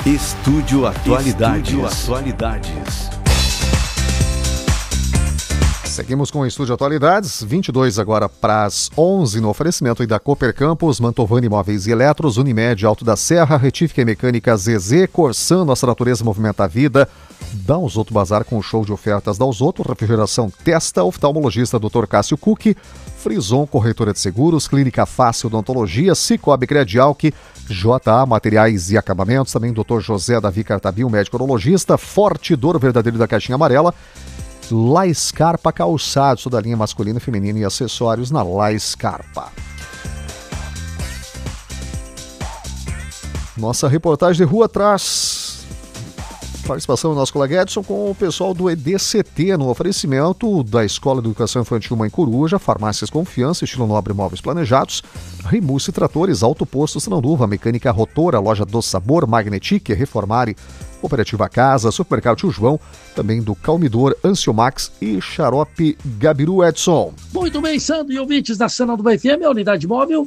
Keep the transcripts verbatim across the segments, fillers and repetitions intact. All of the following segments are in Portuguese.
Estúdio Atualidades. Estúdio Atualidades. Seguimos com o Estúdio Atualidades, vinte e dois agora para as onze, no oferecimento da Cooper Campus, Mantovani Imóveis e Eletros, Unimed, Alto da Serra, Retífica e Mecânica Z Z, Corsan, Nossa Natureza Movimenta a Vida, Dalzotto Bazar com o show de ofertas Dalzotto, Refrigeração Testa, Oftalmologista doutor Cássio Cucchi, Frison, Corretora de Seguros, Clínica Fácil Odontologia, Cicobi Credialc, J A Materiais e Acabamentos, também doutor José Davi Cartabil, médico urologista, Forte Dor Verdadeiro da Caixinha Amarela, La Scarpa Calçados, toda a linha masculina, feminina e acessórios na La Scarpa. Nossa reportagem de rua traz participação do nosso colega Edson com o pessoal do E D C T no oferecimento da Escola de Educação Infantil Mãe Coruja, Farmácias Confiança, Estilo Nobre Móveis Planejados, Rimusse Tratores, Alto Posto Sananduva, Mecânica Rotora, Loja do Sabor, Magnetic, Reformare, Cooperativa Casa, Supermercado Tio João, também do Calmidor, Anciomax e Xarope Gabiru. Edson. Muito bem, Sandro e ouvintes da Sananduva F M, a unidade móvel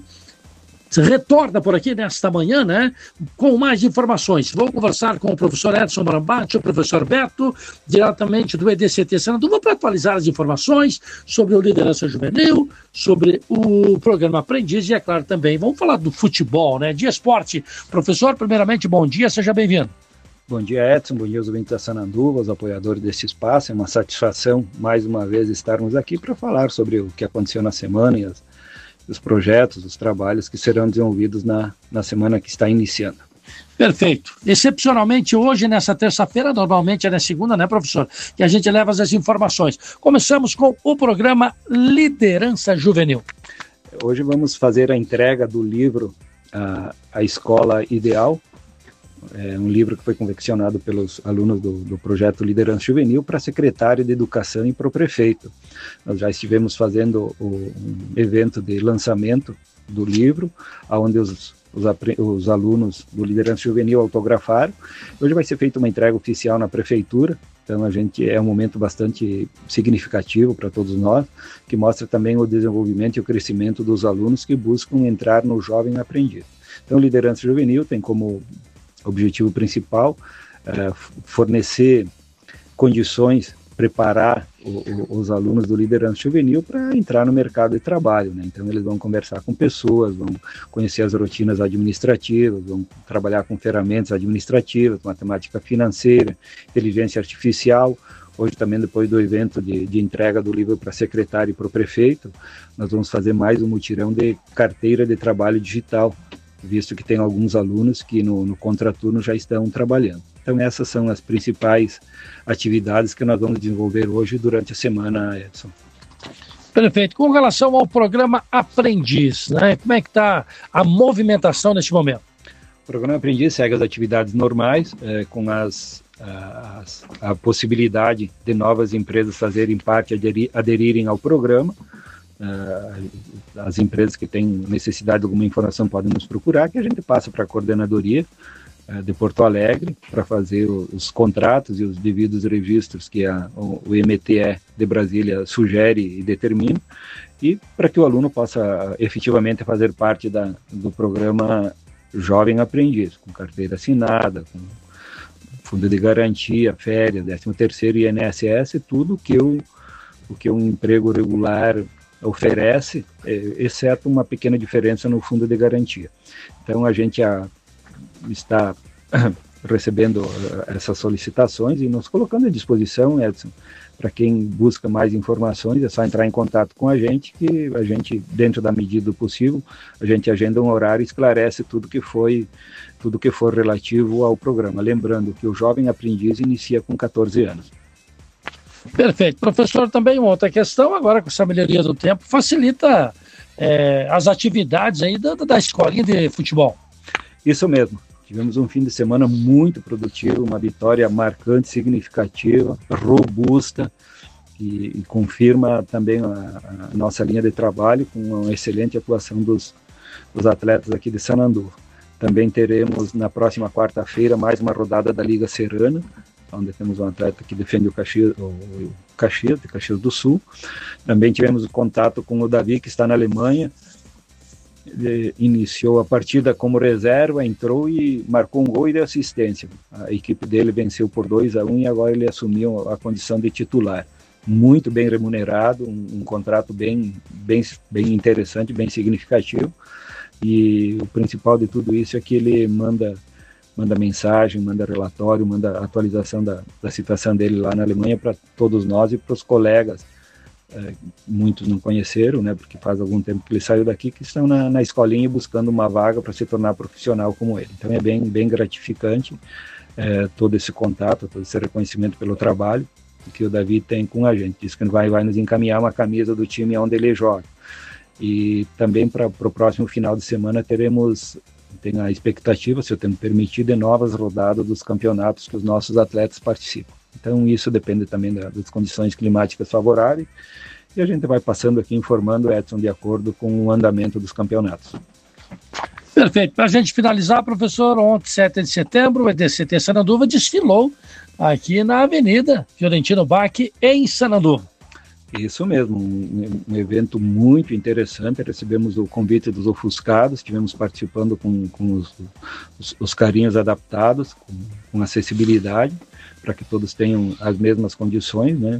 retorna por aqui nesta manhã, né, com mais informações. Vou conversar com o professor Edson Brambati, o professor Beto, diretamente do E D C T Sananduva, para atualizar as informações sobre o Liderança Juvenil, sobre o programa Aprendiz e, é claro, também vamos falar do futebol, né, de esporte. Professor, primeiramente, bom dia, seja bem-vindo. Bom dia, Edson, bom dia aos ouvintes da Sananduva, os apoiadores desse espaço. É uma satisfação, mais uma vez, estarmos aqui para falar sobre o que aconteceu na semana e as os projetos, os trabalhos que serão desenvolvidos na, na semana que está iniciando. Perfeito. Excepcionalmente hoje, nessa terça-feira, normalmente é na segunda, né, professor, que a gente leva as informações. Começamos com o programa Liderança Juvenil. Hoje vamos fazer a entrega do livro A, a Escola Ideal, é um livro que foi confeccionado pelos alunos do, do projeto Liderança Juvenil para secretário de Educação e para o prefeito. Nós já estivemos fazendo o, um evento de lançamento do livro, onde os, os, os alunos do Liderança Juvenil autografaram. Hoje vai ser feita uma entrega oficial na prefeitura, então a gente é um momento bastante significativo para todos nós, que mostra também o desenvolvimento e o crescimento dos alunos que buscam entrar no Jovem Aprendiz. Então, Liderança Juvenil tem como objetivo principal, uh, fornecer condições, preparar o, o, os alunos do Liderança Juvenil para entrar no mercado de trabalho, né? Então eles vão conversar com pessoas, vão conhecer as rotinas administrativas, vão trabalhar com ferramentas administrativas, matemática financeira, inteligência artificial. Hoje também, depois do evento de, de entrega do livro para secretário e para o prefeito, nós vamos fazer mais um mutirão de carteira de trabalho digital, visto que tem alguns alunos que no, no contraturno já estão trabalhando. Então essas são as principais atividades que nós vamos desenvolver hoje durante a semana, Edson. Perfeito. Com relação ao programa Aprendiz, né, como é que está a movimentação neste momento? O programa Aprendiz segue as atividades normais, é, com as, as, a possibilidade de novas empresas fazerem parte, aderir, aderirem ao programa. Uh, as empresas que têm necessidade de alguma informação podem nos procurar, que a gente passa para a coordenadoria uh, de Porto Alegre para fazer o, os contratos e os devidos registros que a, o, o M T E de Brasília sugere e determina, e para que o aluno possa uh, efetivamente fazer parte da, do programa Jovem Aprendiz, com carteira assinada, com fundo de garantia, férias, décimo terceiro, I N S S, tudo que o, o que um emprego regular oferece, exceto uma pequena diferença no fundo de garantia. Então a gente a, está recebendo essas solicitações e nos colocando à disposição, Edson, para quem busca mais informações, é só entrar em contato com a gente, que a gente, dentro da medida do possível, a gente agenda um horário e esclarece tudo que foi, tudo que for relativo ao programa. Lembrando que o Jovem Aprendiz inicia com catorze anos. Perfeito. Professor, também uma outra questão, agora com essa melhoria do tempo, facilita é, as atividades aí da, da escolinha de futebol. Isso mesmo. Tivemos um fim de semana muito produtivo, uma vitória marcante, significativa, robusta, e, e confirma também a, a nossa linha de trabalho com uma excelente atuação dos, dos atletas aqui de Sananduva. Também teremos na próxima quarta-feira mais uma rodada da Liga Serrana, onde temos um atleta que defende o Caxias, o Caxias, de Caxias do Sul. Também tivemos o contato com o Davi, que está na Alemanha, Ele iniciou a partida como reserva, entrou e marcou um gol e deu assistência. A equipe dele venceu por dois a um e agora ele assumiu a condição de titular. Muito bem remunerado, um, um contrato bem, bem, bem interessante, bem significativo. E o principal de tudo isso é que ele manda, manda mensagem, manda relatório, manda atualização da, da situação dele lá na Alemanha para todos nós e para os colegas. É, muitos não conheceram, né, porque faz algum tempo que ele saiu daqui, que estão na, na escolinha buscando uma vaga para se tornar profissional como ele. Então é bem, bem gratificante é, todo esse contato, todo esse reconhecimento pelo trabalho que o Davi tem com a gente. Diz que vai, vai nos encaminhar uma camisa do time onde ele joga. E também para o próximo final de semana teremos, tem a expectativa, se o tempo permitir, de novas rodadas dos campeonatos que os nossos atletas participam. Então isso depende também da, das condições climáticas favoráveis e a gente vai passando aqui informando, Edson, de acordo com o andamento dos campeonatos. Perfeito. Para a gente finalizar, professor, ontem, sete de setembro, o E D C T Sananduva desfilou aqui na Avenida Fiorentino Bach, em Sananduva. Isso mesmo, um, um evento muito interessante. Recebemos o convite dos ofuscados, estivemos participando com, com os, os, os carrinhos adaptados, com, com acessibilidade, para que todos tenham as mesmas condições, né?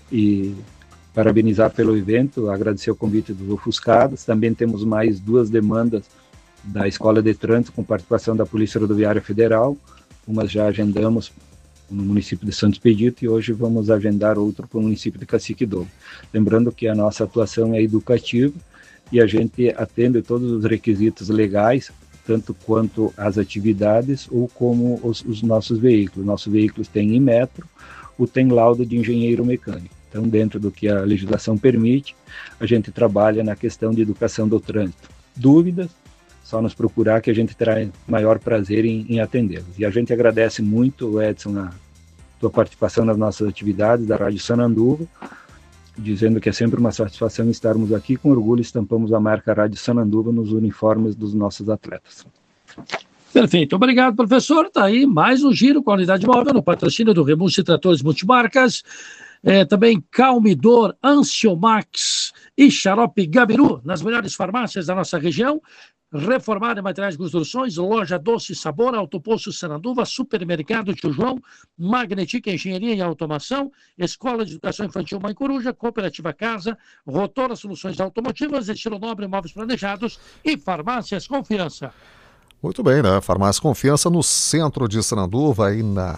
E parabenizar pelo evento, agradecer o convite dos ofuscados. Também temos mais duas demandas da Escola de Trânsito com participação da Polícia Rodoviária Federal. Umas já agendamos no município de Santos Expedito e hoje vamos agendar outro para o município de Cacique Doble. Lembrando que a nossa atuação é educativa e a gente atende todos os requisitos legais, tanto quanto as atividades ou como os, os nossos veículos. Nossos veículos têm Inmetro ou tem laudo de engenheiro mecânico. Então, dentro do que a legislação permite, a gente trabalha na questão de educação do trânsito. Dúvidas? Só nos procurar que a gente terá maior prazer em, em atendê-los. E a gente agradece muito, Edson, a tua participação nas nossas atividades da Rádio Sananduva, dizendo que é sempre uma satisfação estarmos aqui. Com orgulho estampamos a marca Rádio Sananduva nos uniformes dos nossos atletas. Perfeito. Obrigado, professor. Está aí mais um giro com a unidade móvel no patrocínio do Remus e Tratores Multimarcas. É, também Calmidor, Ansiomax e Xarope Gabiru, nas melhores farmácias da nossa região. Reformar em materiais de construções, Loja Doce e Sabor, Autoposto Sananduva, Supermercado Tio João, Magnetica Engenharia e Automação, Escola de Educação Infantil Mãe Coruja, Cooperativa Casa, Rotora Soluções Automotivas, Estilo Nobre Móveis Planejados e Farmácias Confiança. Muito bem, né? Farmácia Confiança no centro de Sananduva, aí na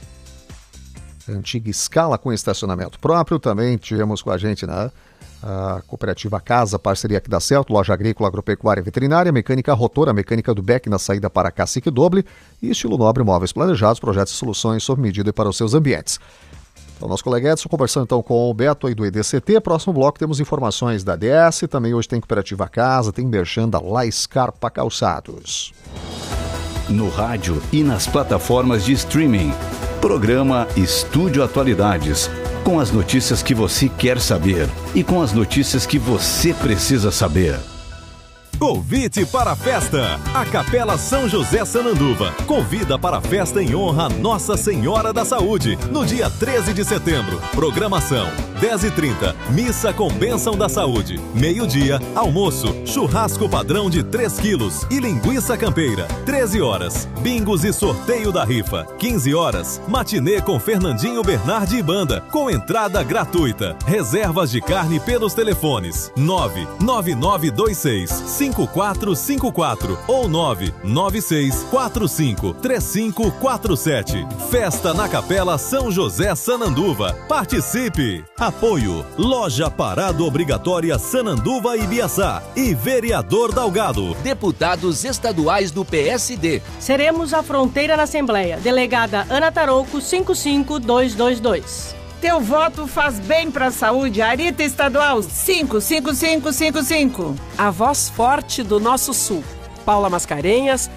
antiga escala com estacionamento próprio. Também tivemos com a gente, né? A Cooperativa Casa, parceria que dá certo, Loja Agrícola, Agropecuária e Veterinária, Mecânica Rotora, Mecânica do Beck na saída para Cacique Doble e Estilo Nobre Móveis Planejados, projetos e soluções sob medida e para os seus ambientes. Então, nosso colega Edson conversando então com o Beto aí do E D C T. Próximo bloco temos informações da D S, também hoje tem Cooperativa Casa, tem merchan da La Scarpa Calçados. No rádio e nas plataformas de streaming, programa Estúdio Atualidades. Com as notícias que você quer saber e com as notícias que você precisa saber. Convite para a festa. A Capela São José Sananduva convida para a festa em honra a Nossa Senhora da Saúde, no dia treze de setembro. Programação: dez e trinta, missa com bênção da saúde. Meio-dia, almoço, churrasco padrão de três quilos e linguiça campeira. treze horas, bingos e sorteio da rifa. quinze horas, matinê com Fernandinho Bernardi e banda, com entrada gratuita. Reservas de carne pelos telefones nove nove nove dois seis cinco quatro cinco quatro ou nove nove seis quatro cinco três cinco quatro sete. Festa na Capela São José Sananduva. Participe! Apoio: Loja Parada Obrigatória Sananduva e Biaçá e Vereador Dalgado. Deputados estaduais do P S D. Seremos a fronteira na Assembleia. Delegada Ana Tarouco, cinco cinco dois dois dois. Teu voto faz bem para a saúde. Arita Estadual, cinco cinco cinco cinco cinco. A voz forte do nosso Sul. Paula Mascarenhas,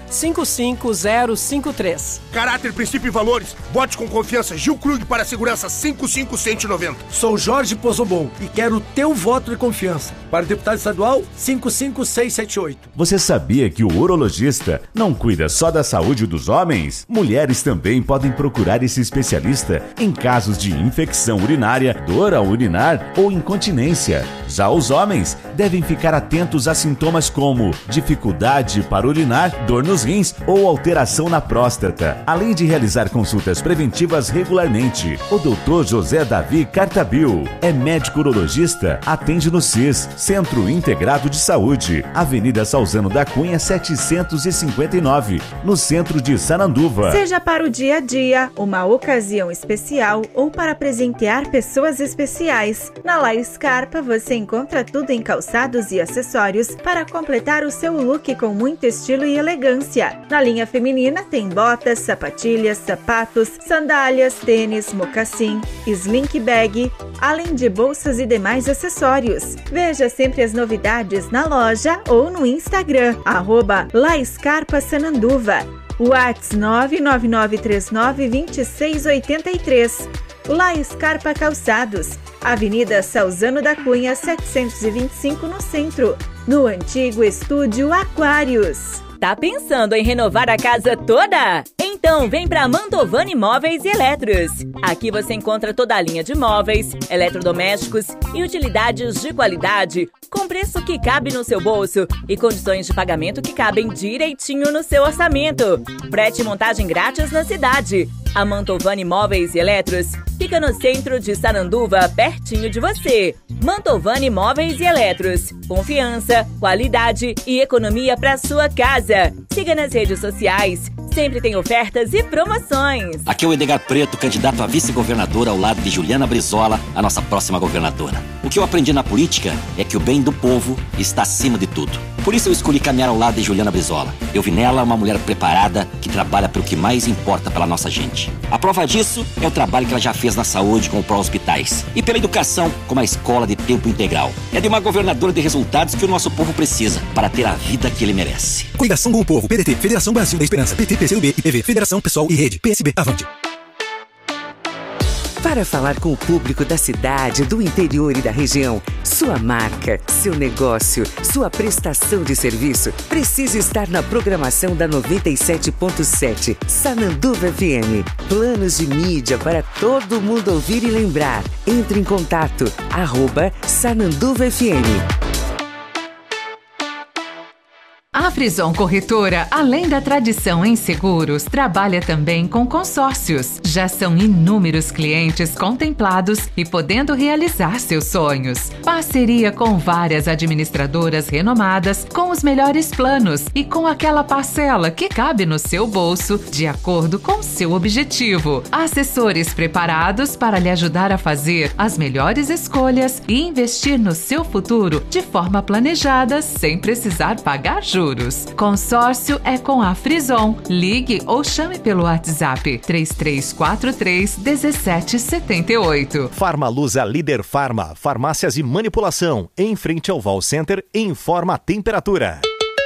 cinco cinco zero cinco três. Caráter, princípio e valores. Vote com confiança. Gil Krug para a segurança cinco cinco um um zero. Sou Jorge Pozobon e quero o teu voto de confiança. Para o deputado estadual cinco cinco seis sete oito. Você sabia que o urologista não cuida só da saúde dos homens? Mulheres também podem procurar esse especialista em casos de infecção urinária, dor ao urinar ou incontinência. Já os homens devem ficar atentos a sintomas como dificuldade para urinar, dor nos rins ou alteração na próstata, além de realizar consultas preventivas regularmente. O doutor José Davi Cartabil é médico urologista, atende no C I S, Centro Integrado de Saúde, Avenida Salzano da Cunha setecentos e cinquenta e nove, no centro de Sananduva. Seja para o dia a dia, uma ocasião especial ou para presentear pessoas especiais, na La Scarpa você encontra tudo em calçados e acessórios para completar o seu look com muito estilo e elegância. Na linha feminina tem botas, sapatilhas, sapatos, sandálias, tênis, mocassim, slink bag, além de bolsas e demais acessórios. Veja sempre as novidades na loja ou no Instagram, arroba La Scarpa Sananduva. WhatsApp nove nove nove três nove dois seis oito três. La Scarpa Calçados, Avenida Salzano da Cunha setecentos e vinte e cinco, no centro, no antigo Estúdio Aquários. Tá pensando em renovar a casa toda? Então vem para Mantovani Móveis e Eletros. Aqui você encontra toda a linha de móveis, eletrodomésticos e utilidades de qualidade com preço que cabe no seu bolso e condições de pagamento que cabem direitinho no seu orçamento. Frete e montagem grátis na cidade. A Mantovani Móveis e Eletros fica no centro de Sananduva, pertinho de você. Mantovani Móveis e Eletros. Confiança, qualidade e economia para sua casa. Siga nas redes sociais. Sempre tem ofertas e promoções. Aqui é o Edgar Preto, candidato a vice-governador ao lado de Juliana Brizola, a nossa próxima governadora. O que eu aprendi na política é que o bem do povo está acima de tudo. Por isso eu escolhi caminhar ao lado de Juliana Brizola. Eu vi nela uma mulher preparada que trabalha pelo que mais importa pela nossa gente. A prova disso é o trabalho que ela já fez na saúde com o pró-hospitais e pela educação com uma escola de tempo integral. É de uma governadora de resultados que o nosso povo precisa para ter a vida que ele merece. Coligação com o Povo, P D T, Federação Brasil da Esperança, P T, P C U B e P V, Federação Pessoal e Rede, P S B, avante. Para falar com o público da cidade, do interior e da região, sua marca, seu negócio, sua prestação de serviço precisa estar na programação da noventa e sete ponto sete, Sananduva F M. Planos de mídia para todo mundo ouvir e lembrar. Entre em contato, arroba Sananduva F M. A Frison Corretora, além da tradição em seguros, trabalha também com consórcios. Já são inúmeros clientes contemplados e podendo realizar seus sonhos. Parceria com várias administradoras renomadas, com os melhores planos e com aquela parcela que cabe no seu bolso, de acordo com seu objetivo. Assessores preparados para lhe ajudar a fazer as melhores escolhas e investir no seu futuro de forma planejada, sem precisar pagar juros. Consórcio é com a Frison. Ligue ou chame pelo WhatsApp três três quatro três um sete sete oito. Farmalusa Líder Farma, farmácias e manipulação, em frente ao Val Center, informa a temperatura.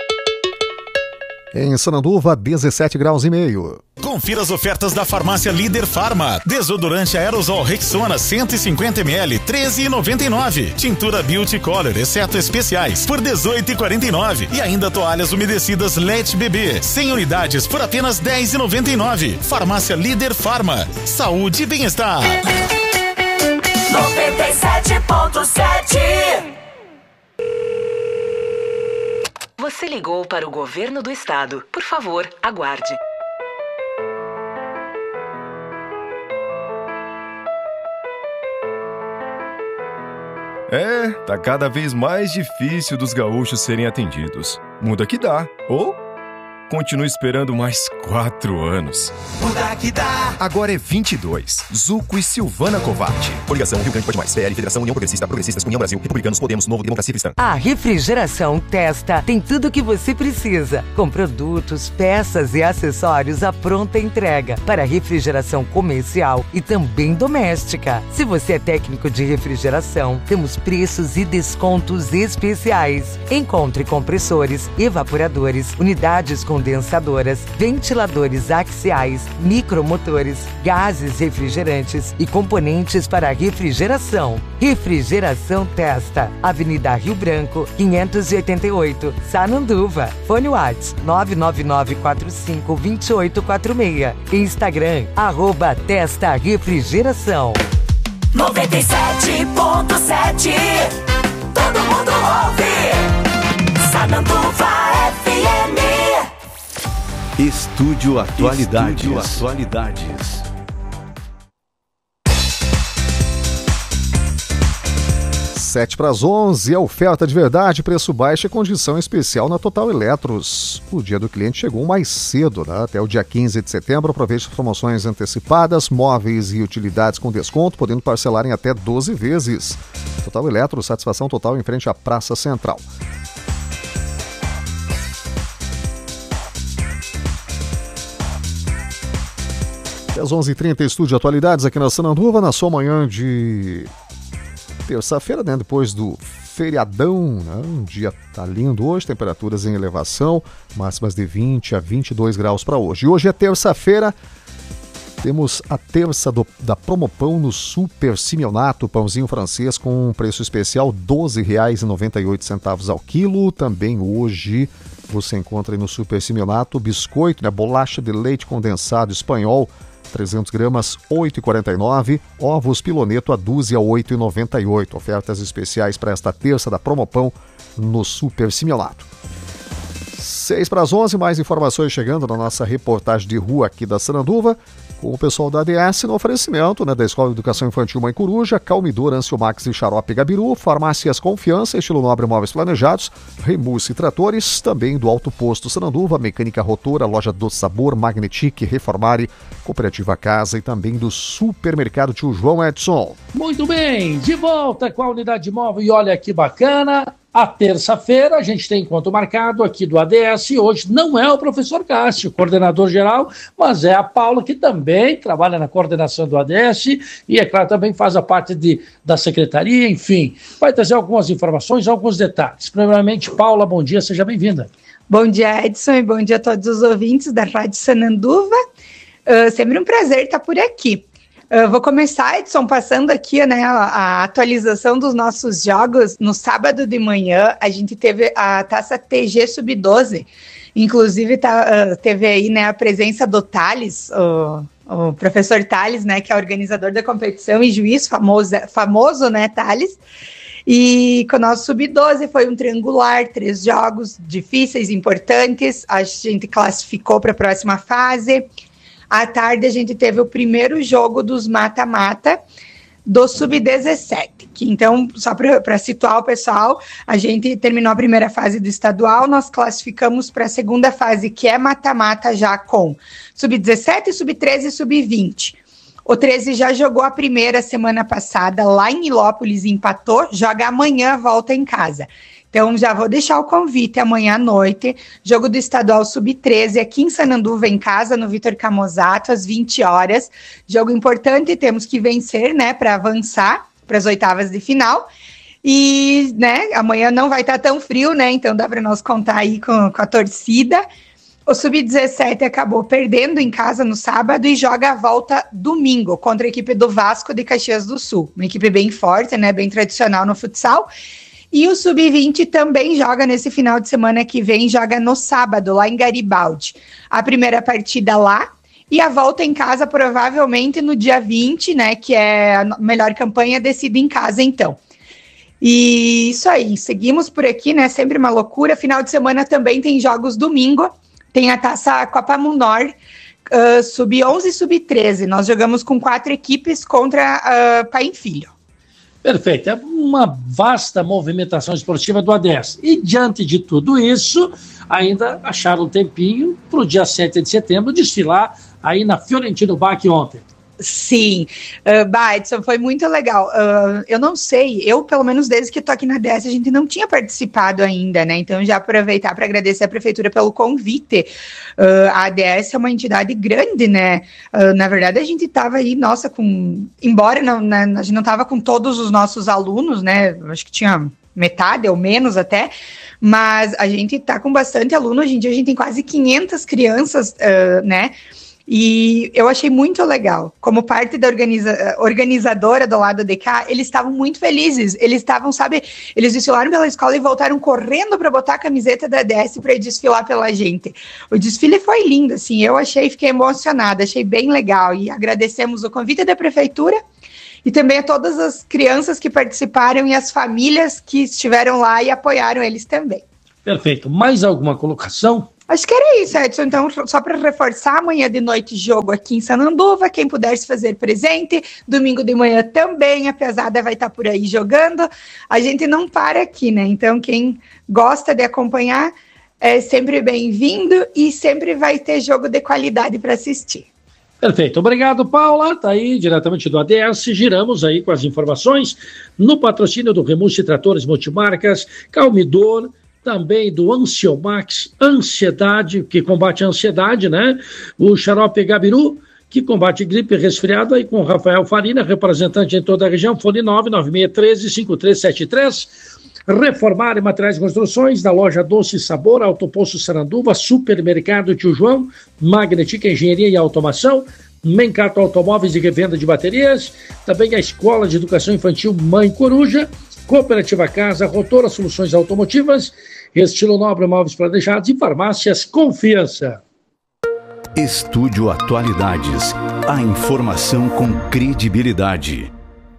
Em Sananduva, dezessete graus e meio. Confira as ofertas da farmácia Líder Farma. Desodorante aerosol Rexona cento e cinquenta mililitros, treze reais e noventa e nove centavos. Tintura Beauty Color, exceto especiais, por dezoito reais e quarenta e nove centavos. E ainda toalhas umedecidas Let Bebê, cem unidades por apenas dez reais e noventa e nove centavos. Farmácia Líder Farma. Saúde e bem-estar. noventa e sete ponto sete. Você ligou para o governo do estado. Por favor, aguarde. É, tá cada vez mais difícil dos gaúchos serem atendidos. Muda que dá. Ou continue esperando mais quatro anos. Muda que dá. Agora é vinte e dois. Zuco e Silvana Covatti. Coligação Rio Grande Pode Mais. P L, Federação União Progressista, Progressistas, União Brasil, Republicanos, Podemos, Novo, Democracia Cristã. A Refrigeração Testa tem tudo o que você precisa, com produtos, peças e acessórios à pronta entrega para refrigeração comercial e também doméstica. Se você é técnico de refrigeração, temos preços e descontos especiais. Encontre compressores, evaporadores, unidades com condensadoras, ventiladores axiais, micromotores, gases refrigerantes e componentes para refrigeração. Refrigeração Testa, Avenida Rio Branco, quinhentos e oitenta e oito, Sananduva. Fone WhatsApp nove nove nove quatro cinco dois oito quatro seis. Instagram, arroba Testa Refrigeração. noventa e sete ponto sete. Todo mundo ouve. Sananduva F M. Estúdio Atualidades. Estúdio Atualidades. sete para as onze, é oferta de verdade, preço baixo e condição especial na Total Eletros. O dia do cliente chegou mais cedo, né? Até o dia quinze de setembro, aproveite as promoções antecipadas, móveis e utilidades com desconto, podendo parcelar em até doze vezes. Total Eletros, satisfação total em frente à Praça Central. Às onze e trinta, Estúdio Atualidades aqui na Sananduva, na sua manhã de terça-feira, né? Depois do feriadão, né? Um dia tá lindo hoje, temperaturas em elevação, máximas de vinte a vinte e dois graus para hoje. E hoje é terça-feira, temos a terça do, da Promopão no Super Simeonato, pãozinho francês com um preço especial doze reais e noventa e oito centavos ao quilo. Também hoje você encontra aí no Super Simeonato biscoito, né? Bolacha de leite condensado espanhol, trezentas gramas, oito reais e quarenta e nove centavos. Ovos Piloneto a dúzia, oito reais e noventa e oito centavos. Ofertas especiais para esta terça da Promopão no Super Simeonato. seis para as onze, mais informações chegando na nossa reportagem de rua aqui da Sananduva, com o pessoal da A D S no oferecimento, né, da Escola de Educação Infantil Mãe Coruja, Calmidor, Anciomax e Xarope Gabiru, Farmácias Confiança, Estilo Nobre Móveis Planejados, Remus Tratores, também do Alto Posto Sananduva, Mecânica Rotora, Loja do Sabor, Magnetic, Reformare, Cooperativa Casa e também do Supermercado Tio João Edson. Muito bem, de volta com a unidade móvel e olha que bacana. A terça-feira a gente tem encontro marcado aqui do A D S e hoje não é o professor Cássio, coordenador geral, mas é a Paula, que também trabalha na coordenação do A D S e, é claro, também faz a parte de, da secretaria, enfim. Vai trazer algumas informações, alguns detalhes. Primeiramente, Paula, bom dia, seja bem-vinda. Bom dia, Edson, e bom dia a todos os ouvintes da Rádio Sananduva. Uh, sempre um prazer estar por aqui. Uh, vou começar, Edson, passando aqui, né, a, a atualização dos nossos jogos. No sábado de manhã, a gente teve a Taça T G Sub doze. Inclusive, tá, uh, teve aí, né, a presença do Thales, o, o professor Thales, né, que é organizador da competição e juiz famoso, famoso, né, Thales. E com o nosso Sub doze foi um triangular, três jogos difíceis, importantes. A gente classificou para a próxima fase. À tarde, a gente teve o primeiro jogo dos mata-mata do Sub dezessete. Que, então, só para situar o pessoal, a gente terminou a primeira fase do estadual, nós classificamos para a segunda fase, que é mata-mata já com Sub dezessete, Sub treze e Sub vinte. O treze já jogou a primeira semana passada lá em Nilópolis, empatou, joga amanhã, volta em casa. Então, já vou deixar o convite amanhã à noite, jogo do estadual Sub treze aqui em Sananduva, em casa, no Vitor Camozato, às vinte horas. Jogo importante, temos que vencer, né, para avançar para as oitavas de final. E, né, amanhã não vai estar tão frio, né, então dá para nós contar aí com, com a torcida. O Sub dezessete acabou perdendo em casa no sábado e joga a volta domingo contra a equipe do Vasco de Caxias do Sul. Uma equipe bem forte, né, bem tradicional no futsal. E o Sub vinte também joga nesse final de semana que vem, joga no sábado, lá em Garibaldi. A primeira partida lá e a volta em casa provavelmente no dia vinte, né, que é a melhor campanha, decide em casa então. E isso aí, seguimos por aqui, né, sempre uma loucura. Final de semana também tem jogos domingo, tem a Taça Copa Munor, uh, Sub onze e Sub treze. Nós jogamos com quatro equipes contra uh, Pai e Filho. Perfeito, é uma vasta movimentação esportiva do A D S. E diante de tudo isso, ainda acharam um tempinho para o dia sete de setembro desfilar aí na Fiorentino Bach ontem. Sim, uh, Badson, foi muito legal. Uh, eu não sei, eu pelo menos desde que estou aqui na A D S, a gente não tinha participado ainda, né? Então já aproveitar para agradecer a Prefeitura pelo convite. Uh, a A D S é uma entidade grande, né? Uh, na verdade, a gente estava aí, nossa, com. Embora não, né, a gente não estava com todos os nossos alunos, né? Acho que tinha metade ou menos até, mas a gente está com bastante aluno. Hoje em dia a gente tem quase quinhentas crianças, uh, né? E eu achei muito legal. Como parte da organiza- organizadora do lado de cá, eles estavam muito felizes. Eles estavam, sabe, eles desfilaram pela escola e voltaram correndo para botar a camiseta da A D S para desfilar pela gente. O desfile foi lindo, assim, eu achei, fiquei emocionada, achei bem legal. E agradecemos o convite da prefeitura e também a todas as crianças que participaram e as famílias que estiveram lá e apoiaram eles também. Perfeito. Mais alguma colocação? Acho que era isso, Edson. Então, só para reforçar, amanhã de noite jogo aqui em Sananduva, quem puder se fazer presente, domingo de manhã também, a pesada vai estar por aí jogando. A gente não para aqui, né? Então, quem gosta de acompanhar é sempre bem-vindo e sempre vai ter jogo de qualidade para assistir. Perfeito, obrigado, Paula. Tá aí diretamente do A D S. Giramos aí com as informações no patrocínio do Remuste Tratores Multimarcas, Calmidor, também do Ansiomax, Ansiedade, que combate a ansiedade, né? O Xarope Gabiru, que combate gripe e resfriado, aí com o Rafael Farina, representante em toda a região, fone nove nove seis um três cinco três sete três. Reformar em materiais de construções, da loja Doce Sabor, Autoposto Saranduva, Supermercado Tio João, Magnetica Engenharia e Automação, Mencato Automóveis e Revenda de Baterias, também a Escola de Educação Infantil Mãe Coruja, Cooperativa Casa, Rotora Soluções Automotivas, Estilo Nobre Móveis Planejados e Farmácias Confiança. Estúdio Atualidades. A informação com credibilidade.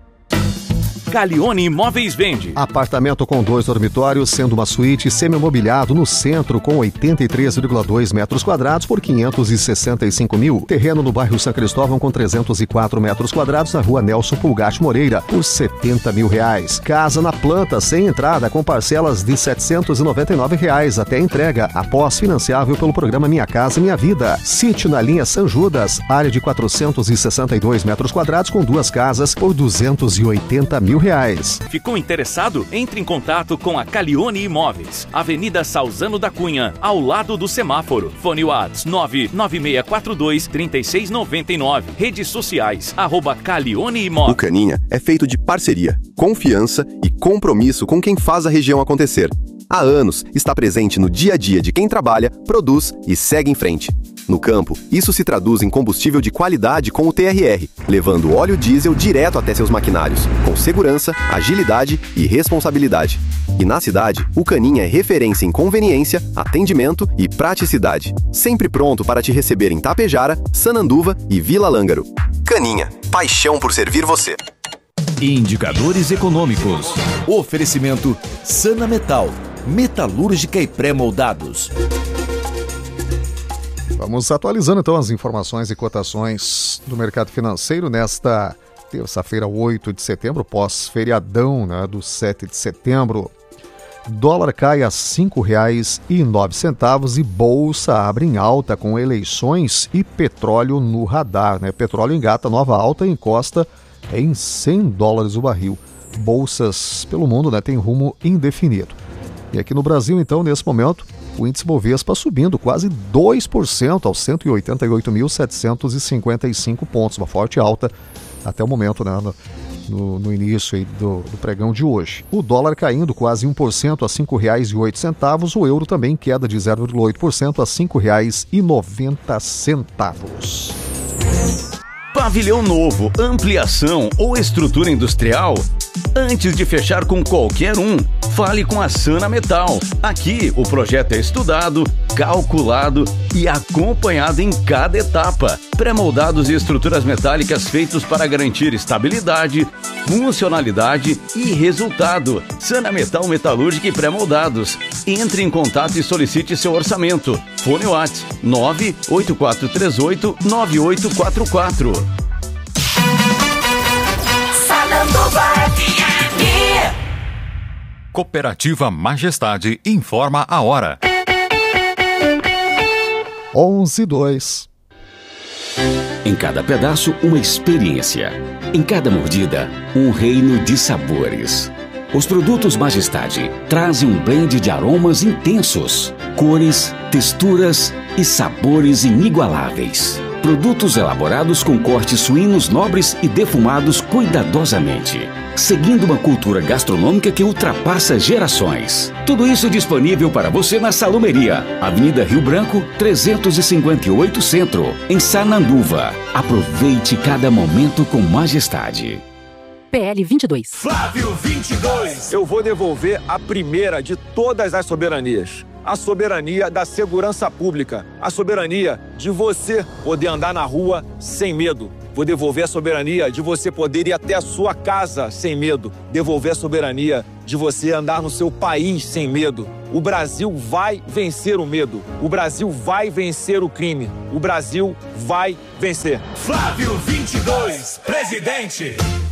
Calione Imóveis vende. Apartamento com dois dormitórios, sendo uma suíte semi-mobiliado no centro com oitenta e três vírgula dois metros quadrados por quinhentos e sessenta e cinco mil. Terreno no bairro São Cristóvão com trezentos e quatro metros quadrados na rua Nelson Pulgatti Moreira por setenta mil reais. Casa na planta sem entrada com parcelas de setecentos e noventa e nove reais até entrega após financiável pelo programa Minha Casa Minha Vida. Sítio na linha São Judas, área de quatrocentos e sessenta e dois metros quadrados com duas casas por duzentos e oitenta mil reais. Ficou interessado? Entre em contato com a Calione Imóveis, Avenida Salzano da Cunha, ao lado do semáforo. Fone Whats nove nove seis quatro dois três seis nove nove. Redes sociais, arroba Calione Imóveis. O Caninha é feito de parceria, confiança e compromisso com quem faz a região acontecer. Há anos está presente no dia a dia de quem trabalha, produz e segue em frente. No campo, isso se traduz em combustível de qualidade com o T R R, levando óleo diesel direto até seus maquinários, com segurança, agilidade e responsabilidade. E na cidade, o Caninha é referência em conveniência, atendimento e praticidade. Sempre pronto para te receber em Tapejara, Sananduva e Vila Lângaro. Caninha, paixão por servir você. Indicadores econômicos. Oferecimento Sana Metal, metalúrgica e pré-moldados. Vamos atualizando então as informações e cotações do mercado financeiro nesta terça-feira, oito de setembro, pós-feriadão, né, do sete de setembro. Dólar cai a cinco reais e nove centavos e bolsa abre em alta com eleições e petróleo no radar, né? Petróleo engata nova alta e encosta em cem dólares o barril. Bolsas pelo mundo, né, tem rumo indefinido. E aqui no Brasil, então, nesse momento, o índice Bovespa subindo quase dois por cento aos cento e oitenta e oito mil setecentos e cinquenta e cinco pontos, uma forte alta até o momento, né, no, no, no início aí do, do pregão de hoje. O dólar caindo quase um por cento a cinco reais e oito centavos, o euro também queda de zero vírgula oito por cento a cinco reais e noventa centavos. Pavilhão novo, ampliação ou estrutura industrial? Antes de fechar com qualquer um, fale com a Sana Metal. Aqui o projeto é estudado, calculado e acompanhado em cada etapa. Pré-moldados e estruturas metálicas feitos para garantir estabilidade, funcionalidade e resultado. Sana Metal Metalúrgica e Pré-moldados. Entre em contato e solicite seu orçamento. Fone Whats nove oito quatro três oito nove oito quatro quatro. Cooperativa Majestade informa a hora. onze e dois. Em cada pedaço, uma experiência. Em cada mordida, um reino de sabores. Os produtos Majestade trazem um blend de aromas intensos, cores, texturas e sabores inigualáveis. Produtos elaborados com cortes suínos nobres e defumados cuidadosamente, seguindo uma cultura gastronômica que ultrapassa gerações. Tudo isso disponível para você na Salumeria, Avenida Rio Branco, trezentos e cinquenta e oito Centro, em Sananduva. Aproveite cada momento com majestade. P L vinte e dois. Flávio vinte e dois. Eu vou devolver a primeira de todas as soberanias. A soberania da segurança pública. A soberania de você poder andar na rua sem medo. Vou devolver a soberania de você poder ir até a sua casa sem medo. Devolver a soberania de você andar no seu país sem medo. O Brasil vai vencer o medo. O Brasil vai vencer o crime. O Brasil vai vencer. Flávio vinte e dois, presidente.